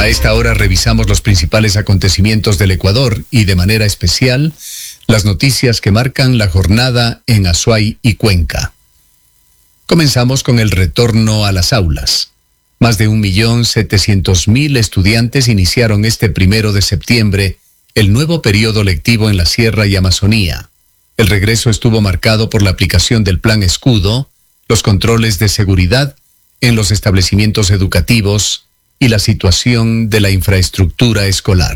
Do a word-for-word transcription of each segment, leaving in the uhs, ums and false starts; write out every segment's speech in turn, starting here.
A esta hora revisamos los principales acontecimientos del Ecuador y, de manera especial, las noticias que marcan la jornada en Azuay y Cuenca. Comenzamos con el retorno a las aulas. Más de un millón setecientos mil estudiantes iniciaron este primero de septiembre el nuevo periodo lectivo en la Sierra y Amazonía. El regreso estuvo marcado por la aplicación del Plan Escudo, los controles de seguridad en los establecimientos educativos y la situación de la infraestructura escolar.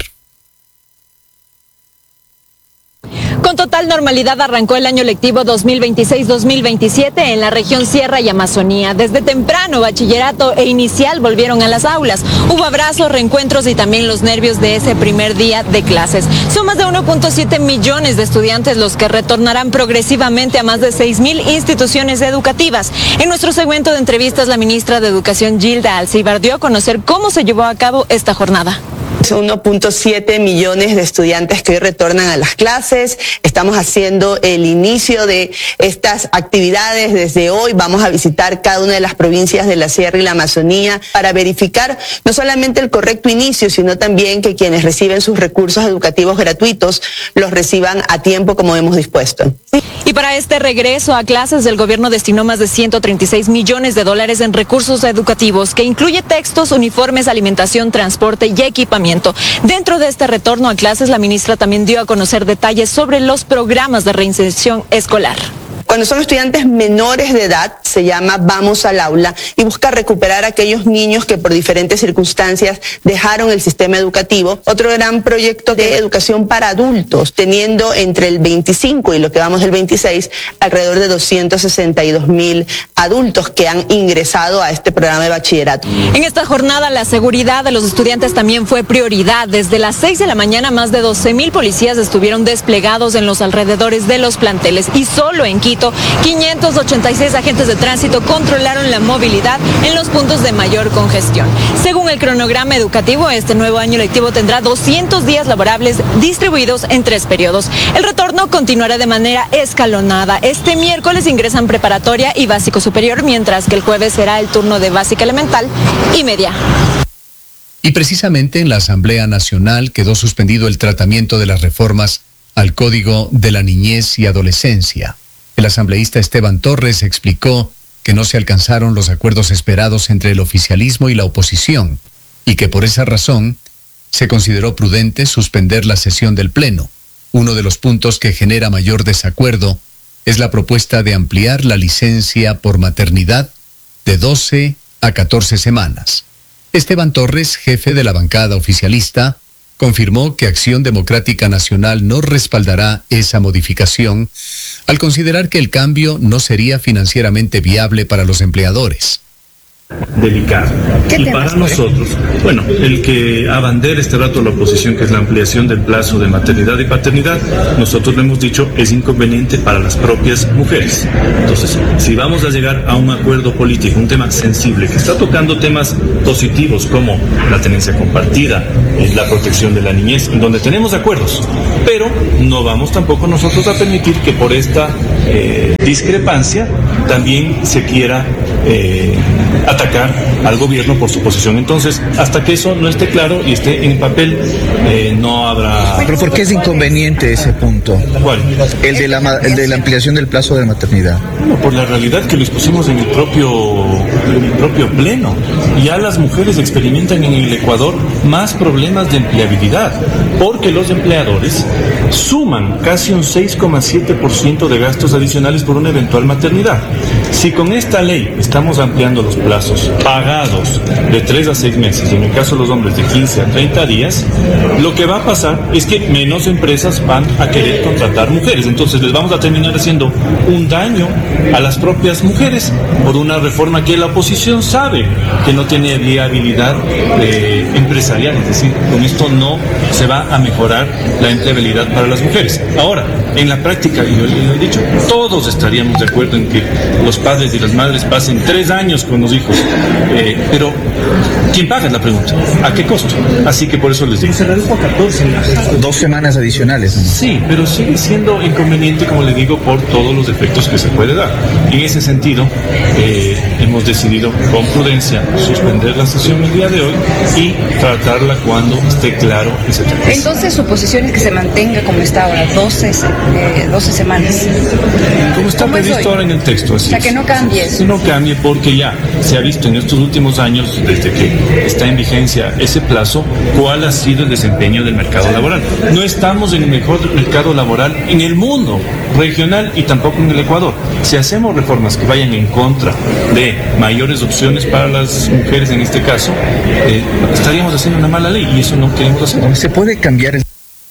Con total normalidad arrancó el año lectivo dos mil veintiséis dos mil veintisiete en la región Sierra y Amazonía. Desde temprano, bachillerato e inicial volvieron a las aulas. Hubo abrazos, reencuentros y también los nervios de ese primer día de clases. Son más de uno punto siete millones de estudiantes los que retornarán progresivamente a más de seis mil instituciones educativas. En nuestro segmento de entrevistas, la ministra de Educación, Gilda Alcíbar, dio a conocer cómo se llevó a cabo esta jornada. uno punto siete millones de estudiantes que hoy retornan a las clases. Estamos haciendo el inicio de estas actividades desde hoy. Vamos a visitar cada una de las provincias de la Sierra y la Amazonía para verificar no solamente el correcto inicio, sino también que quienes reciben sus recursos educativos gratuitos los reciban a tiempo como hemos dispuesto. Y para este regreso a clases, el gobierno destinó más de ciento treinta y seis millones de dólares en recursos educativos, que incluye textos, uniformes, alimentación, transporte y equipamiento. Dentro de este retorno a clases, la ministra también dio a conocer detalles sobre los programas de reinserción escolar. Cuando son estudiantes menores de edad, se llama Vamos al Aula y busca recuperar a aquellos niños que por diferentes circunstancias dejaron el sistema educativo. Otro gran proyecto de educación para adultos, teniendo entre el veinticinco y lo que vamos del veintiséis, alrededor de doscientos sesenta y dos mil adultos que han ingresado a este programa de bachillerato. En esta jornada, la seguridad de los estudiantes también fue prioridad. Desde las seis de la mañana, más de doce mil policías estuvieron desplegados en los alrededores de los planteles y solo en Quito, quinientos ochenta y seis agentes de tránsito controlaron la movilidad en los puntos de mayor congestión. Según el cronograma educativo, este nuevo año lectivo tendrá doscientos días laborables distribuidos en tres periodos. El retorno continuará de manera escalonada. Este miércoles ingresan preparatoria y básico superior, mientras que el jueves será el turno de básica elemental y media. Y precisamente en la Asamblea Nacional quedó suspendido el tratamiento de las reformas al Código de la Niñez y Adolescencia. El asambleísta Esteban Torres explicó que no se alcanzaron los acuerdos esperados entre el oficialismo y la oposición y que por esa razón se consideró prudente suspender la sesión del Pleno. Uno de los puntos que genera mayor desacuerdo es la propuesta de ampliar la licencia por maternidad de doce a catorce semanas. Esteban Torres, jefe de la bancada oficialista, confirmó que Acción Democrática Nacional no respaldará esa modificación al considerar que el cambio no sería financieramente viable para los empleadores. Delicado. Y para nosotros, bueno, el que abandera este rato la oposición, que es la ampliación del plazo de maternidad y paternidad, nosotros le hemos dicho es inconveniente para las propias mujeres. Entonces, si vamos a llegar a un acuerdo político, un tema sensible, que está tocando temas positivos como la tenencia compartida, la protección de la niñez, en donde tenemos acuerdos, pero no vamos tampoco nosotros a permitir que por esta eh, discrepancia también se quiera eh, atacar al gobierno por su posición. Entonces, hasta que eso no esté claro y esté en papel, eh, no habrá... ¿Pero por qué es inconveniente ese punto? ¿Cuál? El de la, el de la ampliación del plazo de maternidad. Bueno, por la realidad que lo expusimos en el propio, en el propio pleno. Ya las mujeres experimentan en el Ecuador más problemas de empleabilidad, porque los empleadores suman casi un seis coma siete por ciento de gastos adicionales por una eventual maternidad. Si con esta ley estamos ampliando los plazos pagados de tres a seis meses, en el caso de los hombres de quince a treinta días, lo que va a pasar es que menos empresas van a querer contratar mujeres. Entonces les vamos a terminar haciendo un daño a las propias mujeres por una reforma que la oposición sabe que no tiene viabilidad eh, empresarial. Es decir, con esto no se va a mejorar la empleabilidad para las mujeres. Ahora, en la práctica, y yo le he dicho, todos estaríamos de acuerdo en que los padres y las madres pasen tres años con los hijos Eh, pero, ¿quién paga es la pregunta? ¿A qué costo? Así que por eso les digo. Se redujo a catorce. Dos semanas adicionales, ¿no? Sí, pero sigue siendo inconveniente, como le digo, por todos los efectos que se puede dar. En ese sentido, eh, hemos decidido con prudencia suspender la sesión el día de hoy y tratarla cuando esté claro ese tema. Entonces, su posición es que se mantenga como está ahora, doce, eh, doce semanas. Como está previsto ahora en el texto, así. O sea, que no cambie eso. Que no cambie porque ya se ha visto en estos últimos años, desde que está en vigencia ese plazo, cuál ha sido el desempeño del mercado laboral. No estamos en el mejor mercado laboral en el mundo regional y tampoco en el Ecuador. Si hacemos reformas que vayan en contra de mayores opciones para las mujeres en este caso, eh, estaríamos haciendo una mala ley y eso no queremos hacer. ¿Se puede cambiar el...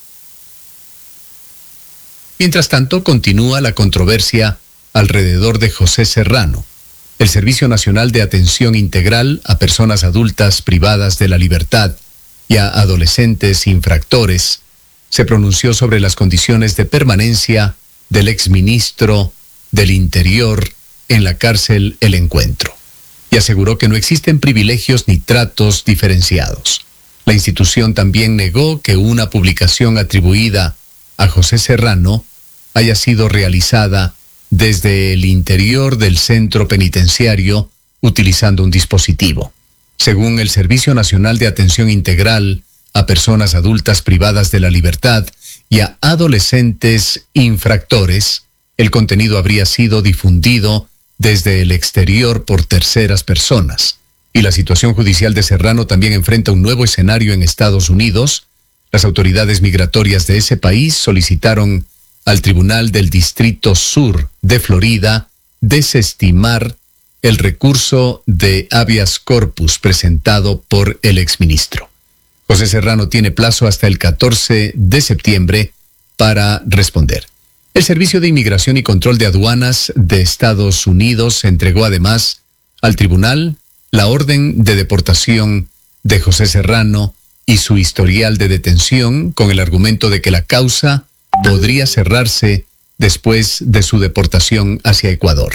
Mientras tanto, continúa la controversia alrededor de José Serrano. El Servicio Nacional de Atención Integral a Personas Adultas Privadas de la Libertad y a Adolescentes Infractores se pronunció sobre las condiciones de permanencia del exministro del Interior en la cárcel El Encuentro y aseguró que no existen privilegios ni tratos diferenciados. La institución también negó que una publicación atribuida a José Serrano haya sido realizada desde el interior del centro penitenciario utilizando un dispositivo. Según el Servicio Nacional de Atención Integral a Personas Adultas Privadas de la Libertad y a Adolescentes Infractores, el contenido habría sido difundido desde el exterior por terceras personas. Y la situación judicial de Serrano también enfrenta un nuevo escenario en Estados Unidos. Las autoridades migratorias de ese país solicitaron al Tribunal del Distrito Sur de Florida desestimar el recurso de habeas corpus presentado por el exministro. José Serrano tiene plazo hasta el catorce de septiembre para responder. El Servicio de Inmigración y Control de Aduanas de Estados Unidos entregó además al tribunal la orden de deportación de José Serrano y su historial de detención con el argumento de que la causa podría cerrarse después de su deportación hacia Ecuador.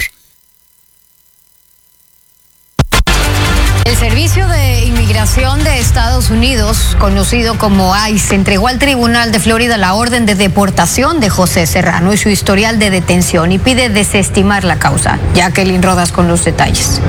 El Servicio de Inmigración de Estados Unidos, conocido como ICE, entregó al Tribunal de Florida la orden de deportación de José Serrano y su historial de detención y pide desestimar la causa. Jacqueline Rodas con los detalles.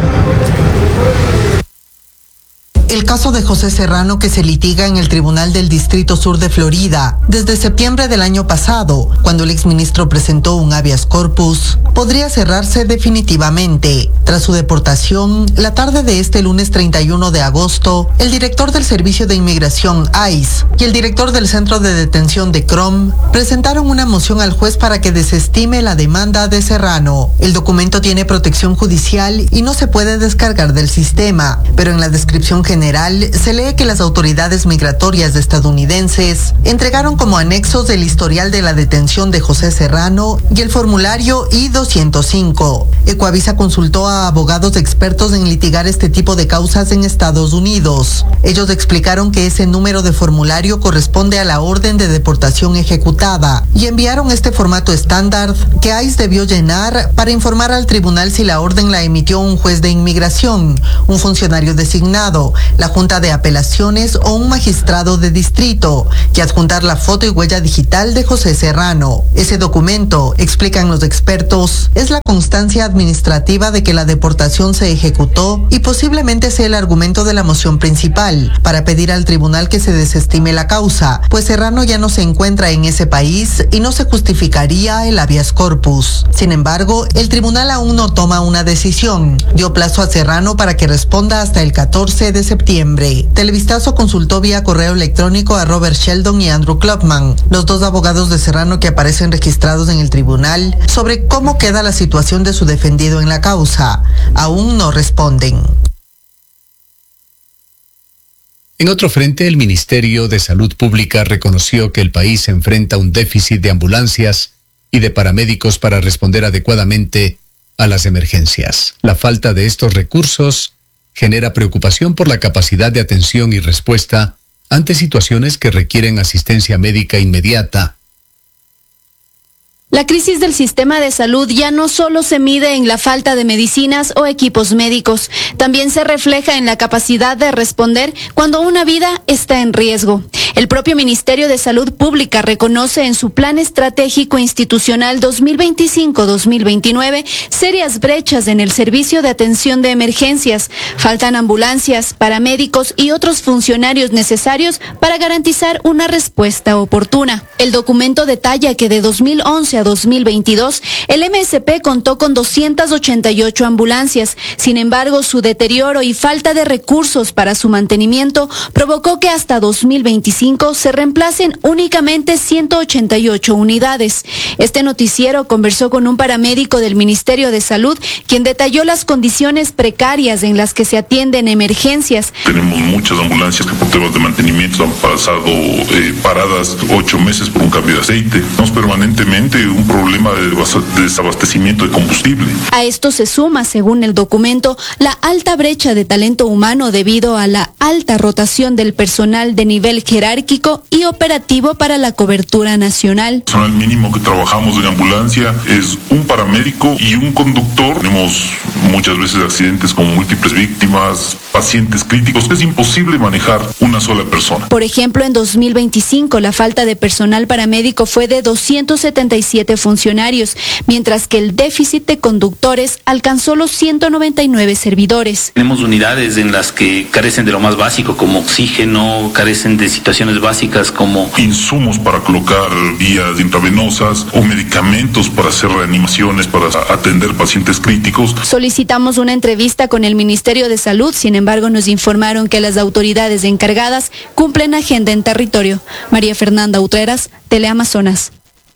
El caso de José Serrano, que se litiga en el Tribunal del Distrito Sur de Florida desde septiembre del año pasado, cuando el exministro presentó un habeas corpus, podría cerrarse definitivamente. Tras su deportación, la tarde de este lunes treinta y uno de agosto, el director del Servicio de Inmigración ICE y el director del Centro de Detención de C R O M presentaron una moción al juez para que desestime la demanda de Serrano. El documento tiene protección judicial y no se puede descargar del sistema, pero en la descripción general se lee que las autoridades migratorias estadounidenses entregaron como anexos el historial de la detención de José Serrano y el formulario I doscientos cinco. Ecuavisa consultó a abogados expertos en litigar este tipo de causas en Estados Unidos. Ellos explicaron que ese número de formulario corresponde a la orden de deportación ejecutada y enviaron este formato estándar que ICE debió llenar para informar al tribunal si la orden la emitió un juez de inmigración, un funcionario designado, la Junta de Apelaciones o un magistrado de distrito, y adjuntar la foto y huella digital de José Serrano. Ese documento, explican los expertos, es la constancia administrativa de que la deportación se ejecutó y posiblemente sea el argumento de la moción principal para pedir al tribunal que se desestime la causa, pues Serrano ya no se encuentra en ese país y no se justificaría el habeas corpus. Sin embargo, el tribunal aún no toma una decisión. Dio plazo a Serrano para que responda hasta el catorce de septiembre. Televistazo consultó vía correo electrónico a Robert Sheldon y Andrew Klopman, los dos abogados de Serrano que aparecen registrados en el tribunal, sobre cómo queda la situación de su defendido en la causa. Aún no responden. En otro frente, el Ministerio de Salud Pública reconoció que el país enfrenta un déficit de ambulancias y de paramédicos para responder adecuadamente a las emergencias. La falta de estos recursos genera preocupación por la capacidad de atención y respuesta ante situaciones que requieren asistencia médica inmediata. La crisis del sistema de salud ya no solo se mide en la falta de medicinas o equipos médicos, también se refleja en la capacidad de responder cuando una vida está en riesgo. El propio Ministerio de Salud Pública reconoce en su Plan Estratégico Institucional dos mil veinticinco a dos mil veintinueve serias brechas en el servicio de atención de emergencias. Faltan ambulancias, paramédicos y otros funcionarios necesarios para garantizar una respuesta oportuna. El documento detalla que de dos mil once a dos mil veintidós, el M S P contó con doscientas ochenta y ocho ambulancias. Sin embargo, su deterioro y falta de recursos para su mantenimiento provocó que hasta dos mil veinticinco se reemplacen únicamente ciento ochenta y ocho unidades. Este noticiero conversó con un paramédico del Ministerio de Salud, quien detalló las condiciones precarias en las que se atienden emergencias. Tenemos muchas ambulancias que por temas de mantenimiento han pasado eh, paradas ocho meses por un cambio de aceite. Tenemos permanentemente un problema de desabastecimiento de combustible. A esto se suma, según el documento, la alta brecha de talento humano debido a la alta rotación del personal de nivel jerárquico y operativo para la cobertura nacional. El personal mínimo que trabajamos en ambulancia es un paramédico y un conductor. Tenemos muchas veces accidentes con múltiples víctimas, pacientes críticos. Es imposible manejar una sola persona. Por ejemplo, en dos mil veinticinco la falta de personal paramédico fue de doscientos setenta y siete funcionarios, mientras que el déficit de conductores alcanzó los ciento noventa y nueve servidores. Tenemos unidades en las que carecen de lo más básico como oxígeno, carecen de situaciones básicas como insumos para colocar vías intravenosas o medicamentos para hacer reanimaciones, para atender pacientes críticos. Solicitamos una entrevista con el Ministerio de Salud, sin embargo nos informaron que las autoridades encargadas cumplen agenda en territorio. María Fernanda Utreras, Teleamazonas.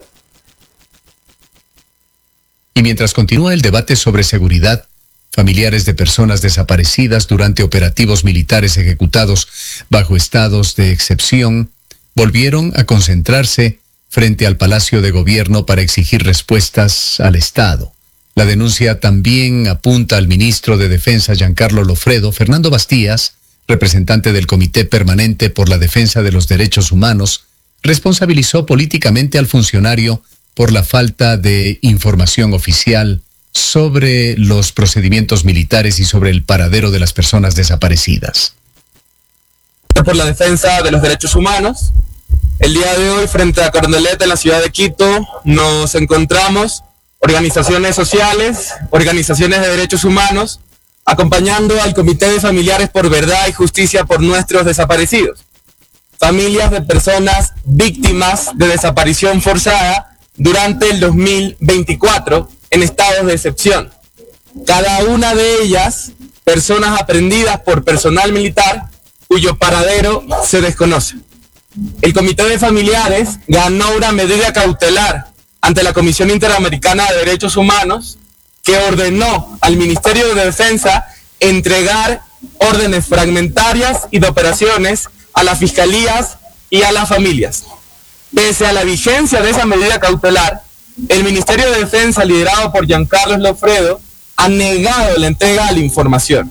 Y mientras continúa el debate sobre seguridad, familiares de personas desaparecidas durante operativos militares ejecutados bajo estados de excepción volvieron a concentrarse frente al Palacio de Gobierno para exigir respuestas al Estado. La denuncia también apunta al ministro de Defensa Giancarlo Lofredo. Fernando Bastías, representante del Comité Permanente por la Defensa de los Derechos Humanos, responsabilizó políticamente al funcionario por la falta de información oficial sobre los procedimientos militares y sobre el paradero de las personas desaparecidas. Por la defensa de los derechos humanos, el día de hoy frente a Corneleta en la ciudad de Quito nos encontramos organizaciones sociales, organizaciones de derechos humanos, acompañando al Comité de Familiares por Verdad y Justicia por nuestros desaparecidos. Familias de personas víctimas de desaparición forzada durante el dos mil veinticuatro en estados de excepción. Cada una de ellas, personas aprehendidas por personal militar cuyo paradero se desconoce. El Comité de Familiares ganó una medida cautelar ante la Comisión Interamericana de Derechos Humanos que ordenó al Ministerio de Defensa entregar órdenes fragmentarias y de operaciones a las fiscalías y a las familias. Pese a la vigencia de esa medida cautelar, el Ministerio de Defensa, liderado por Giancarlo Lofredo, ha negado la entrega de la información.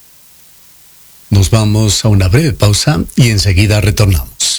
Nos vamos a una breve pausa y enseguida retornamos.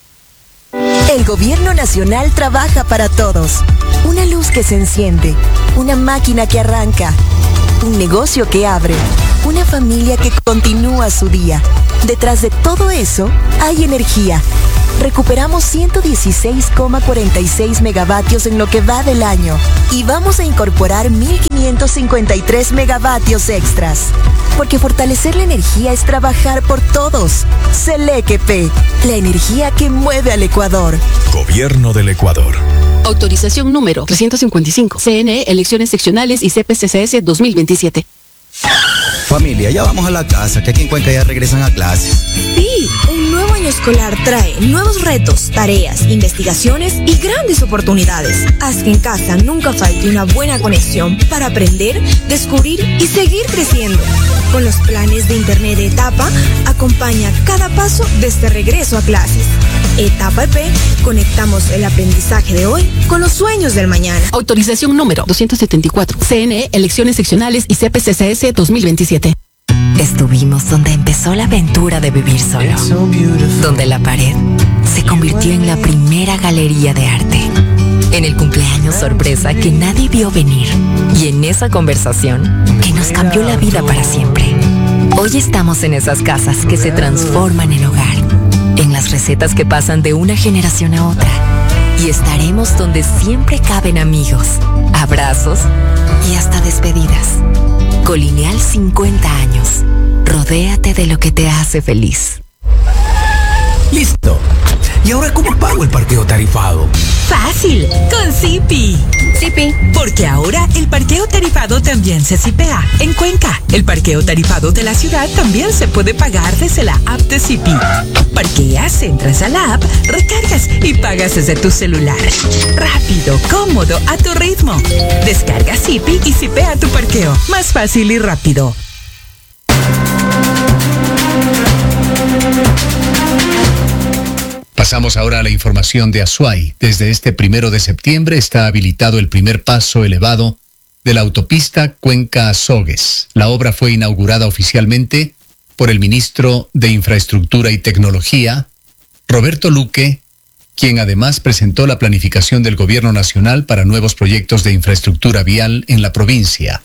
El Gobierno Nacional trabaja para todos. Una luz que se enciende, una máquina que arranca, un negocio que abre, una familia que continúa su día. Detrás de todo eso hay energía. Recuperamos ciento dieciséis coma cuarenta y seis megavatios en lo que va del año y vamos a incorporar mil quinientos cincuenta y tres megavatios extras. Porque fortalecer la energía es trabajar por todos. Selequep, la energía que mueve al Ecuador. Gobierno del Ecuador. Autorización número trescientos cincuenta y cinco. C N E, elecciones seccionales y C P C C S dos mil veintisiete. Familia, ya vamos a la casa, que aquí en Cuenca ya regresan a clases. Sí, un nuevo año escolar trae nuevos retos, tareas, investigaciones y grandes oportunidades. Haz que en casa nunca falte una buena conexión para aprender, descubrir y seguir creciendo. Con los planes de Internet de Etapa, acompaña cada paso de este regreso a clases. Etapa E P, conectamos el aprendizaje de hoy con los sueños del mañana. Autorización número doscientos setenta y cuatro. C N E, elecciones seccionales y C P C C S dos mil veintisiete. Estuvimos donde empezó la aventura de vivir solo, donde la pared se convirtió en la primera galería de arte en el cumpleaños sorpresa que nadie vio venir y en esa conversación que nos cambió la vida para siempre. Hoy estamos en esas casas que se transforman en hogar, en las recetas que pasan de una generación a otra, y estaremos donde siempre caben amigos, abrazos y hasta despedidas. Colineal cincuenta años. Rodéate de lo que te hace feliz. Listo. ¿Y ahora cómo pago el parqueo tarifado? Fácil, con Zipi. Zipi. Porque ahora el parqueo tarifado también se zipea. En Cuenca, el parqueo tarifado de la ciudad también se puede pagar desde la app de Zipi. Parqueas, entras a la app, recargas y pagas desde tu celular. Rápido, cómodo, a tu ritmo. Descarga Zipi y zipea tu parqueo. Más fácil y rápido. Pasamos ahora a la información de Azuay. Desde este primero de septiembre está habilitado el primer paso elevado de la autopista Cuenca-Azogues. La obra fue inaugurada oficialmente por el ministro de Infraestructura y Tecnología, Roberto Luque, quien además presentó la planificación del Gobierno Nacional para nuevos proyectos de infraestructura vial en la provincia.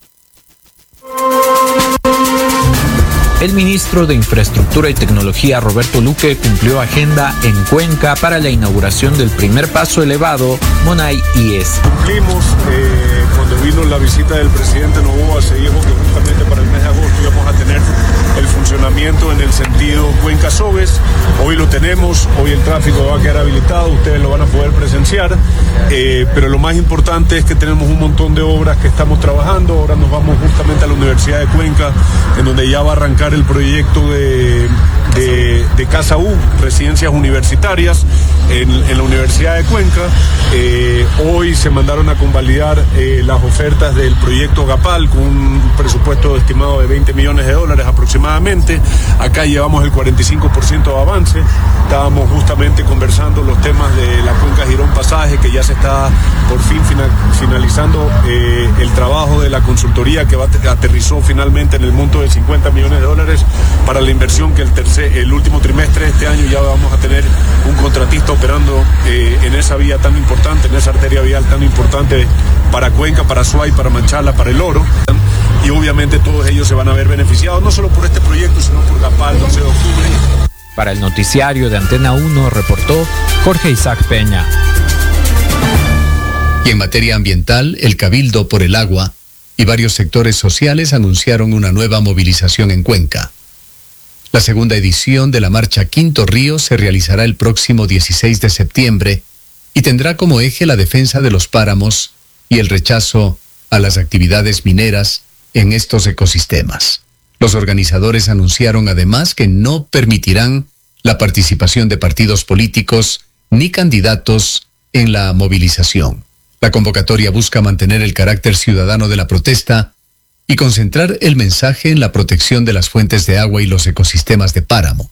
El ministro de Infraestructura y Tecnología, Roberto Luque, cumplió agenda en Cuenca para la inauguración del primer paso elevado Monay-I E S. Cumplimos, eh, cuando vino la visita del presidente Noboa, se dijo que justamente para el mes de agosto íbamos a tener el funcionamiento en el sentido Cuenca-Azogues. Hoy lo tenemos, hoy el tráfico va a quedar habilitado, ustedes lo van a poder presenciar, eh, pero lo más importante es que tenemos un montón de obras que estamos trabajando. Ahora nos vamos justamente a la Universidad de Cuenca, en donde ya va a arrancar el proyecto de, de, de Casa U, residencias universitarias en, en la Universidad de Cuenca. Eh, hoy se mandaron a convalidar eh, las ofertas del proyecto Gapal con un presupuesto estimado de veinte millones de dólares aproximadamente. Acá llevamos el cuarenta y cinco por ciento de avance. Estábamos justamente conversando los temas de la Cuenca Girón Pasaje, que ya se está por fin final, finalizando eh, el trabajo de la consultoría que va, aterrizó finalmente en el monto de cincuenta millones de dólares para la inversión que el, tercer, el último trimestre de este año ya vamos a tener un contratista operando eh, en esa vía tan importante, en esa arteria vial tan importante para Cuenca, para Azuay, para Machala, para El Oro. Y obviamente todos ellos se van a ver beneficiados, no solo por este proyecto, sino por Gapal, doce de octubre. Para el noticiario de Antena uno reportó Jorge Isaac Peña. Y en materia ambiental, el Cabildo por el Agua y varios sectores sociales anunciaron una nueva movilización en Cuenca. La segunda edición de la Marcha Quinto Río se realizará el próximo dieciséis de septiembre y tendrá como eje la defensa de los páramos y el rechazo a las actividades mineras en estos ecosistemas. Los organizadores anunciaron además que no permitirán la participación de partidos políticos ni candidatos en la movilización. La convocatoria busca mantener el carácter ciudadano de la protesta y concentrar el mensaje en la protección de las fuentes de agua y los ecosistemas de páramo.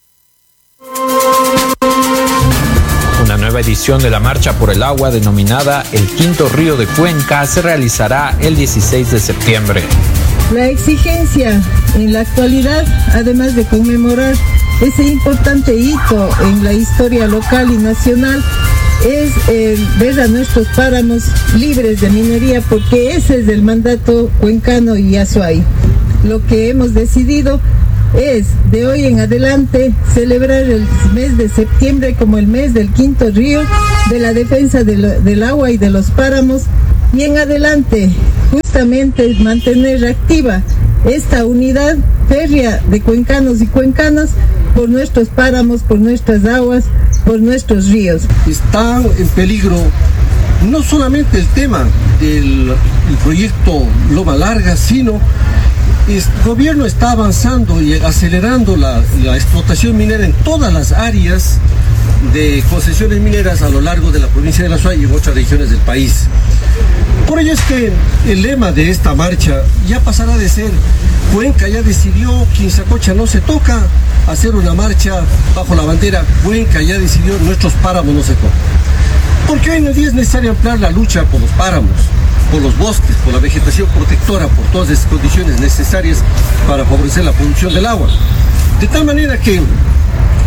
Una nueva edición de la Marcha por el Agua, denominada El Quinto Río de Cuenca, se realizará el dieciséis de septiembre. La exigencia en la actualidad, además de conmemorar ese importante hito en la historia local y nacional, es eh, ver a nuestros páramos libres de minería, porque ese es el mandato cuencano y Azuay. Lo que hemos decidido es de hoy en adelante celebrar el mes de septiembre como el mes del Quinto Río, de la defensa de lo, del agua y de los páramos, y en adelante justamente mantener activa esta unidad férrea de cuencanos y cuencanas por nuestros páramos, por nuestras aguas, por nuestros ríos. Está en peligro no solamente el tema del el proyecto Loma Larga, sino el gobierno está avanzando y acelerando la, la explotación minera en todas las áreas de concesiones mineras a lo largo de la provincia de La Azuay y en otras regiones del país. Por ello es que el lema de esta marcha ya pasará de ser Cuenca ya decidió, Quinzacocha no se toca, hacer una marcha bajo la bandera Cuenca ya decidió, nuestros páramos no se tocan. Porque hoy en día es necesario ampliar la lucha por los páramos, por los bosques, por la vegetación protectora, por todas esas condiciones necesarias para favorecer la producción del agua. De tal manera que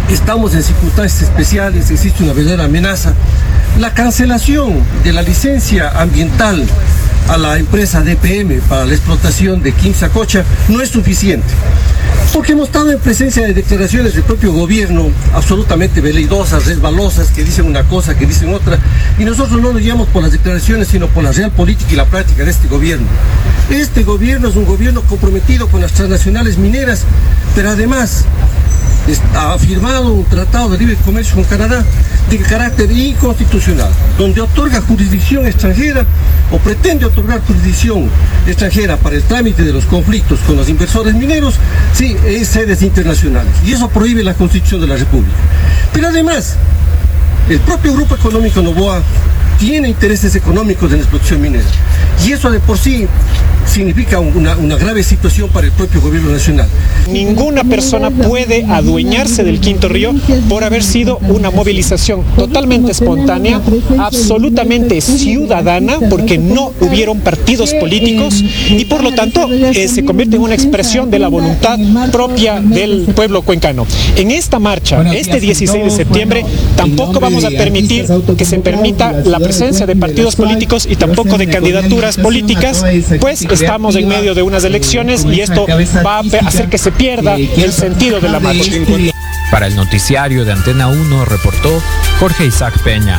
estamos en circunstancias especiales, existe una verdadera amenaza. La cancelación de la licencia ambiental a la empresa D P M para la explotación de Quimsacocha no es suficiente, porque hemos estado en presencia de declaraciones del propio gobierno absolutamente veleidosas, resbalosas, que dicen una cosa, que dicen otra, y nosotros no nos guiamos por las declaraciones, sino por la real política y la práctica de este gobierno. Este gobierno es un gobierno comprometido con las transnacionales mineras, pero además ha firmado un tratado de libre comercio con Canadá de carácter inconstitucional, donde otorga jurisdicción extranjera o pretende otorgar jurisdicción extranjera para el trámite de los conflictos con los inversores mineros, sí, en sedes internacionales. Y eso prohíbe la Constitución de la República. Pero además, el propio Grupo Económico Noboa tiene intereses económicos en la explotación minera. Y eso de por sí significa una, una grave situación para el propio gobierno nacional. Ninguna persona puede adueñarse del Quinto Río por haber sido una movilización totalmente espontánea, absolutamente ciudadana, porque no hubieron partidos políticos y por lo tanto eh, se convierte en una expresión de la voluntad propia del pueblo cuencano. En esta marcha, este dieciséis de septiembre, tampoco vamos a permitir que se permita la presencia de partidos políticos y tampoco de candidaturas políticas, pues estamos en medio de unas elecciones y esto va a hacer que se pierda el sentido de la marcha. Para el noticiario de Antena uno reportó Jorge Isaac Peña.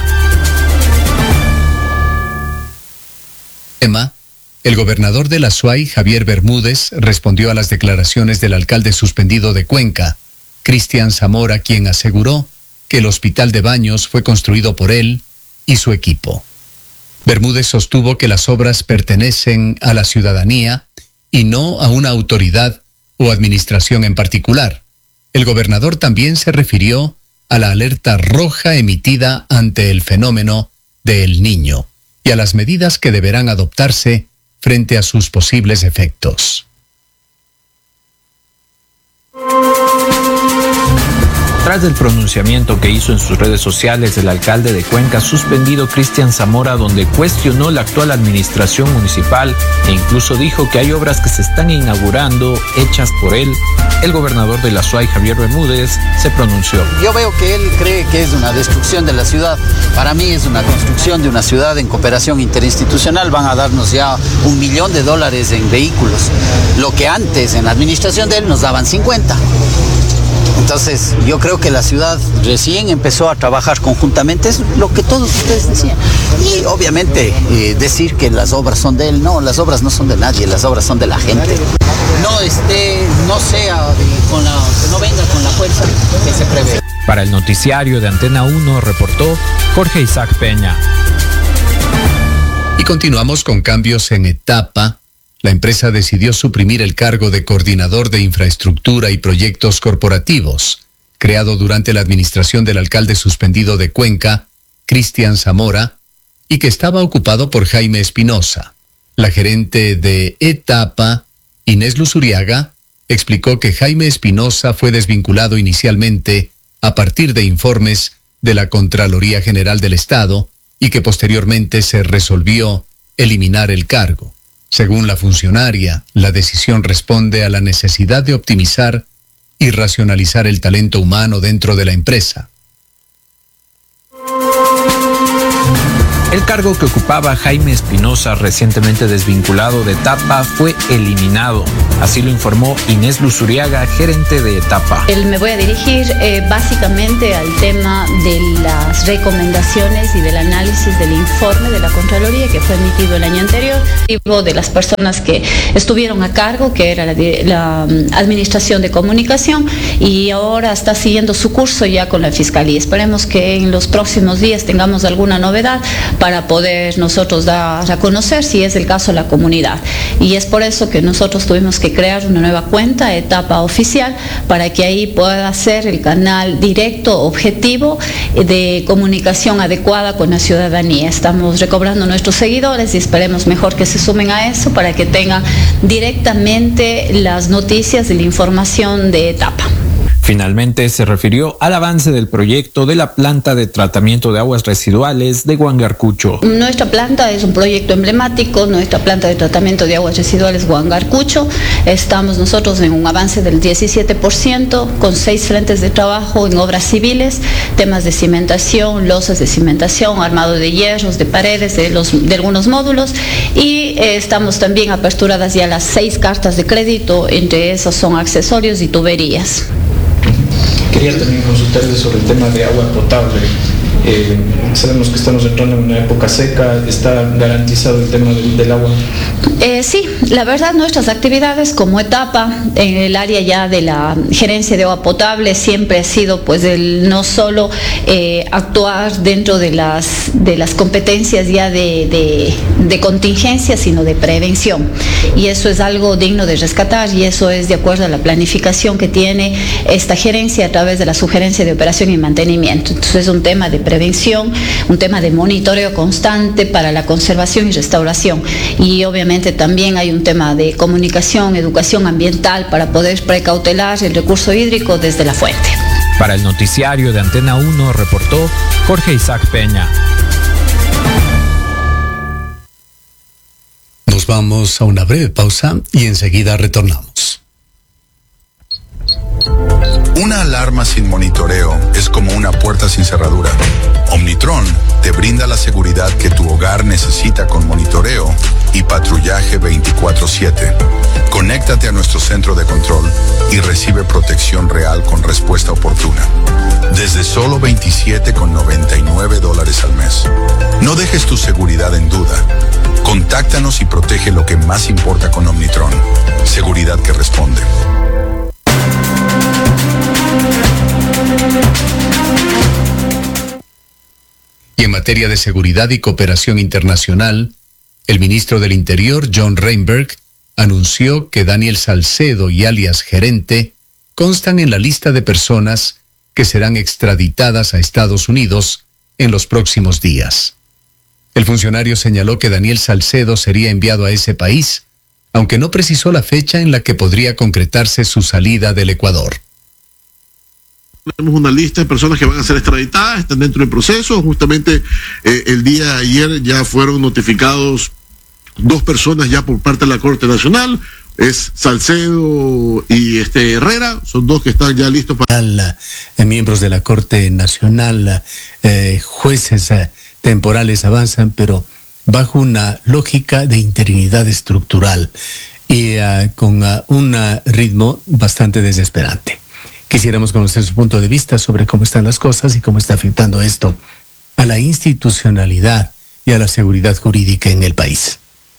El gobernador de la S U A Y, Javier Bermúdez, respondió a las declaraciones del alcalde suspendido de Cuenca, Cristian Zamora, quien aseguró que el hospital de Baños fue construido por él y su equipo. Bermúdez sostuvo que las obras pertenecen a la ciudadanía y no a una autoridad o administración en particular. El gobernador también se refirió a la alerta roja emitida ante el fenómeno de El Niño y a las medidas que deberán adoptarse frente a sus posibles efectos. Tras el pronunciamiento que hizo en sus redes sociales el alcalde de Cuenca suspendido Cristian Zamora, donde cuestionó la actual administración municipal e incluso dijo que hay obras que se están inaugurando hechas por él, el gobernador de la S U A Y, Javier Bermúdez, se pronunció. Yo veo que él cree que es una destrucción de la ciudad. Para mí es una construcción de una ciudad en cooperación interinstitucional. Van a darnos ya un millón de dólares en vehículos, lo que antes en la administración de él nos daban cincuenta. Entonces, yo creo que la ciudad recién empezó a trabajar conjuntamente, es lo que todos ustedes decían. Y obviamente eh, decir que las obras son de él, no, las obras no son de nadie, las obras son de la gente. No esté, no sea, eh, con la, que no venga con la fuerza que se prevé. Para el noticiario de Antena uno reportó Jorge Isaac Peña. Y continuamos con cambios en etapa. La empresa decidió suprimir el cargo de coordinador de infraestructura y proyectos corporativos, creado durante la administración del alcalde suspendido de Cuenca, Cristian Zamora, y que estaba ocupado por Jaime Espinosa. La gerente de Etapa, Inés Luzuriaga, explicó que Jaime Espinosa fue desvinculado inicialmente a partir de informes de la Contraloría General del Estado y que posteriormente se resolvió eliminar el cargo. Según la funcionaria, la decisión responde a la necesidad de optimizar y racionalizar el talento humano dentro de la empresa. El cargo que ocupaba Jaime Espinosa, recientemente desvinculado de Etapa, fue eliminado. Así lo informó Inés Luzuriaga, gerente de Etapa. Me voy a dirigir eh, básicamente al tema de las recomendaciones y del análisis del informe de la Contraloría que fue emitido el año anterior. De las personas que estuvieron a cargo, que era la, la Administración de Comunicación, y ahora está siguiendo su curso ya con la Fiscalía. Esperemos que en los próximos días tengamos alguna novedad para poder nosotros dar a conocer si es el caso de la comunidad. Y es por eso que nosotros tuvimos que crear una nueva cuenta, Etapa Oficial, para que ahí pueda ser el canal directo, objetivo, de comunicación adecuada con la ciudadanía. Estamos recobrando nuestros seguidores y esperemos mejor que se sumen a eso para que tengan directamente las noticias y la información de Etapa. Finalmente se refirió al avance del proyecto de la planta de tratamiento de aguas residuales de Huangarcucho. Nuestra planta es un proyecto emblemático, nuestra planta de tratamiento de aguas residuales Huangarcucho. Estamos nosotros en un avance del diecisiete por ciento con seis frentes de trabajo en obras civiles, temas de cimentación, losas de cimentación, armado de hierros, de paredes, de, los, de algunos módulos, y eh, estamos también aperturadas ya las seis cartas de crédito, entre esos son accesorios y tuberías. Quería también consultarle sobre el tema de agua potable. Eh, sabemos que estamos entrando en una época seca, ¿está garantizado el tema del, del agua? Eh, sí, la verdad nuestras actividades como etapa en el área ya de la gerencia de agua potable siempre ha sido pues el no solo eh, actuar dentro de las, de las competencias ya de, de, de contingencia, sino de prevención, y eso es algo digno de rescatar, y eso es de acuerdo a la planificación que tiene esta gerencia a través de la sugerencia de operación y mantenimiento. Entonces es un tema de prevención, un tema de monitoreo constante para la conservación y restauración, y obviamente también hay un tema de comunicación, educación ambiental para poder precautelar el recurso hídrico desde la fuente. Para el noticiario de Antena uno reportó Jorge Isaac Peña. Nos vamos a una breve pausa y enseguida retornamos. Una alarma sin monitoreo es como una puerta sin cerradura. Omnitron te brinda la seguridad que tu hogar necesita con monitoreo y patrullaje veinticuatro siete. Conéctate a nuestro centro de control y recibe protección real con respuesta oportuna. Desde solo veintisiete con noventa y nueve dólares al mes. No dejes tu seguridad en duda. Contáctanos y protege lo que más importa con Omnitron. Seguridad que responde. Y en materia de seguridad y cooperación internacional, el ministro del Interior, John Reinberg, anunció que Daniel Salcedo y alias Gerente constan en la lista de personas que serán extraditadas a Estados Unidos en los próximos días. El funcionario señaló que Daniel Salcedo sería enviado a ese país, aunque no precisó la fecha en la que podría concretarse su salida del Ecuador. Tenemos una lista de personas que van a ser extraditadas, están dentro del proceso. Justamente eh, el día de ayer ya fueron notificados dos personas ya por parte de la Corte Nacional. Es Salcedo y este Herrera, son dos que están ya listos para... La, eh, miembros de la Corte Nacional, eh, jueces eh, temporales avanzan, pero bajo una lógica de interinidad estructural y uh, con uh, un uh, ritmo bastante desesperante. Quisiéramos conocer su punto de vista sobre cómo están las cosas y cómo está afectando esto a la institucionalidad y a la seguridad jurídica en el país.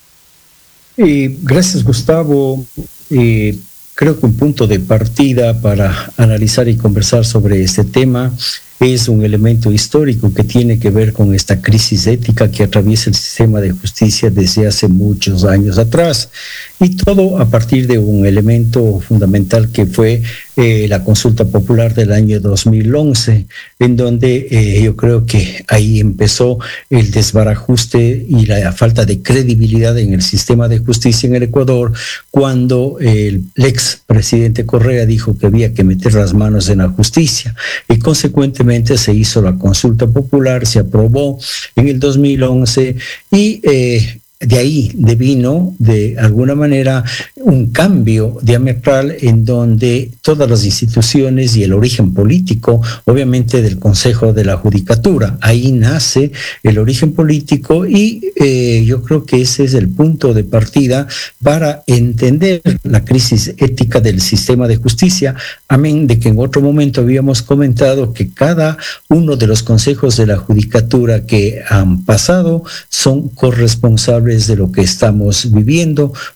Eh, gracias, Gustavo. Eh, creo que un punto de partida para analizar y conversar sobre este tema es un elemento histórico que tiene que ver con esta crisis ética que atraviesa el sistema de justicia desde hace muchos años atrás, y todo a partir de un elemento fundamental que fue eh, la consulta popular del año dos mil once, en donde eh, yo creo que ahí empezó el desbarajuste y la falta de credibilidad en el sistema de justicia en el Ecuador, cuando el ex presidente Correa dijo que había que meter las manos en la justicia, y consecuentemente se hizo la consulta popular, se aprobó en el dos mil once, y eh, de ahí devino de alguna manera un cambio diametral en donde todas las instituciones y el origen político, obviamente del Consejo de la Judicatura, ahí nace el origen político, y eh, yo creo que ese es el punto de partida para entender la crisis ética del sistema de justicia, amén de que en otro momento habíamos comentado que cada uno de los consejos de la Judicatura que han pasado son corresponsables de lo que estamos viviendo,